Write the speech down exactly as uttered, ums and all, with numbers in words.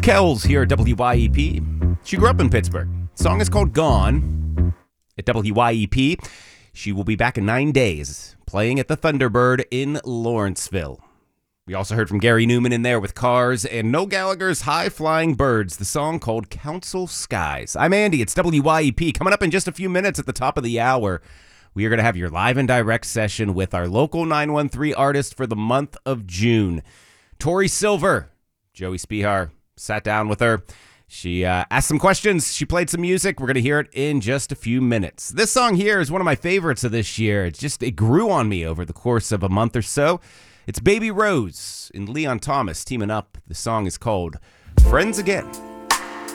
Kells here at W Y E P. She grew up in Pittsburgh. The song is called Gone at W Y E P. She will be back in nine days playing at the Thunderbird in Lawrenceville. We also heard from Gary Newman in there with Cars and Noel Gallagher's High Flying Birds, the song called Council Skies. I'm Andy. It's W Y E P. Coming up in just a few minutes at the top of the hour, we are going to have your live and direct session with our local nine one three artist for the month of June, Tori Silver. Joey Spihar sat down with her. She uh, asked some questions. She played some music. We're going to hear it in just a few minutes. This song here is one of my favorites of this year. It's just, it grew on me over the course of a month or so. It's Baby Rose and Leon Thomas teaming up. The song is called Friends Again.